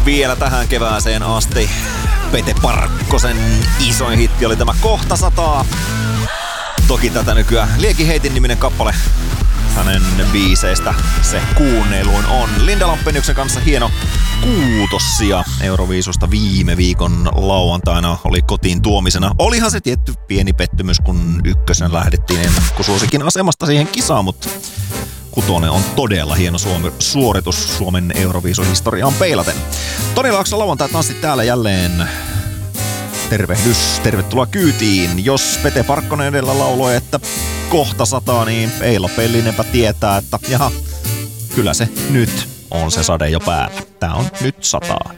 vielä tähän kevääseen asti. Pete Parkkosen isoin hitti oli tämä Kohta sataa. Toki tätä nykyään Liekin heitin niminen kappale hänen biiseistä se kuunnelluin on. Linda Lampeniuksen kanssa hieno kuutossia Euroviisusta viime viikon lauantaina oli kotiin tuomisena. Olihan se tietty pieni pettymys, kun ykkösen lähdettiin ennakkosuosikin asemasta siihen kisaan, mutta kutonen on todella hieno suoritus Suomen Euroviisuhistoriaan peilaten. Toni Laakso lauantai tanssit täällä jälleen. Tervehdys, tervetuloa kyytiin. Jos Pete Parkkonen edellä lauloi, että kohta sataa, niin Eila Pellinenpä tietää, että jaha, kyllä se nyt on se sade jo päällä. Tää on nyt sataa.